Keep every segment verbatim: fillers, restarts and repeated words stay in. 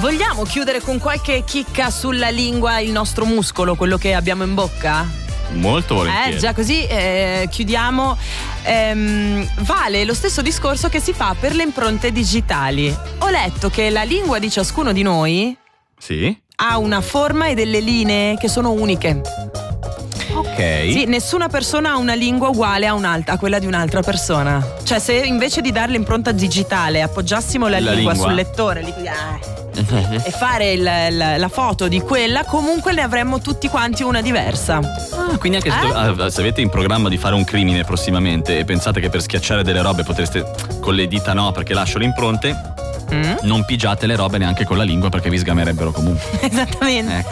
Vogliamo chiudere con qualche chicca sulla lingua, il nostro muscolo, quello che abbiamo in bocca? Molto volentieri. Eh, già così eh, chiudiamo. Ehm, vale lo stesso discorso che si fa per le impronte digitali. Ho letto che la lingua di ciascuno di noi Sì. ha una forma e delle linee che sono uniche. Ok. Sì, nessuna persona ha una lingua uguale a, un'altra, a quella di un'altra persona. Cioè, se invece di dare l'impronta digitale appoggiassimo la, La lingua, lingua. sul lettore lì, ah, e fare il, il, la foto di quella, comunque ne avremmo tutti quanti una diversa. Ah, quindi anche se, Eh? dov- se avete in programma di fare un crimine prossimamente e pensate che per schiacciare delle robe potreste con le dita no perché lascio le impronte, Mm? non pigiate le robe neanche con la lingua perché vi sgamerebbero comunque. Esattamente.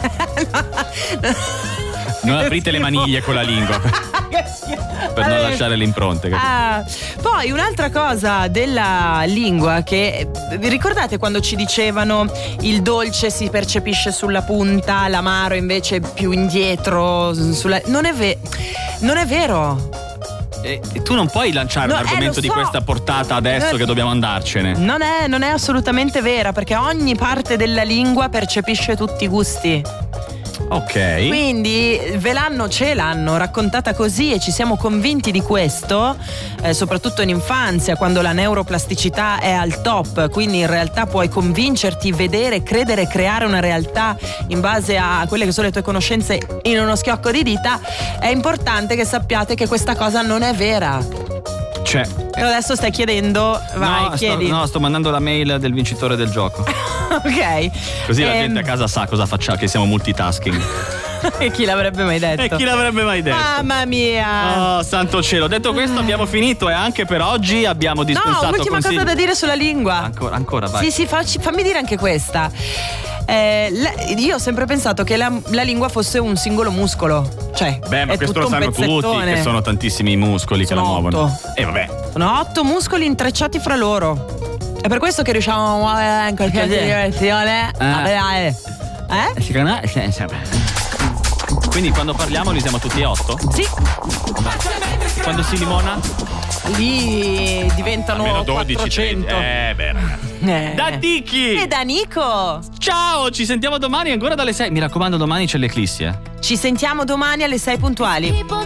Non aprite le maniglie con la lingua per non lasciare le impronte, capito? Ah, poi un'altra cosa della lingua che vi ricordate quando ci dicevano il dolce si percepisce sulla punta, l'amaro invece più indietro sulla... non è ve- non è vero. E, e tu non puoi lanciare No, un eh, argomento lo di so. questa portata adesso Eh, che dobbiamo andarcene. Non è, non è assolutamente vera, perché ogni parte della lingua percepisce tutti i gusti. Ok. Quindi ve l'hanno, ce l'hanno raccontata così e ci siamo convinti di questo, eh, soprattutto in infanzia, quando la neuroplasticità è al top, quindi in realtà puoi convincerti, vedere, credere, creare una realtà in base a quelle che sono le tue conoscenze in uno schiocco di dita. È importante che sappiate che questa cosa non è vera. Cioè, Però adesso stai chiedendo, vai, no, chiedi. sto, no, sto mandando la mail del vincitore del gioco. Ok. Così la Ehm, gente a casa sa cosa facciamo, che siamo multitasking. E chi l'avrebbe mai detto? E chi l'avrebbe mai detto? Mamma mia. Oh, santo cielo. Detto questo, abbiamo finito e anche per oggi abbiamo dispensato No, un'ultima consigli. cosa da dire sulla lingua. Ancora, ancora, vai. Sì, sì, facci- fammi dire anche questa. Eh, la- io ho sempre pensato che la, la lingua fosse un singolo muscolo. Cioè, Beh, ma è questo tutto lo un sanno tutti, pezzettone. che sono tantissimi muscoli Sono che la muovono. otto. E vabbè. Sono otto muscoli intrecciati fra loro. È per questo che riusciamo a muovere in qualsiasi direzione. Ah. A pedale. Eh? Secondo me, sì, sì. Quindi quando parliamo li siamo tutti e otto? Sì. Quando si limona? Lì diventano Almeno dodici, quattrocento. tredici. Eh, beh, ragazzi. Eh. Da Tiki! E da Nico. Ciao, ci sentiamo domani ancora dalle sei. Mi raccomando, domani c'è l'eclissi, eh. Ci sentiamo domani alle sei puntuali.